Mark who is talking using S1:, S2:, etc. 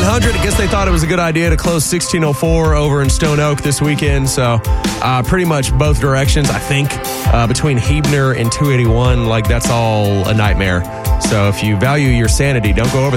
S1: 100. I guess they thought it was a good idea to close 1604 over in Stone Oak this weekend. So pretty much both directions, I think, between Huebner and 281, like that's all a nightmare. So if you value your sanity, don't go over there.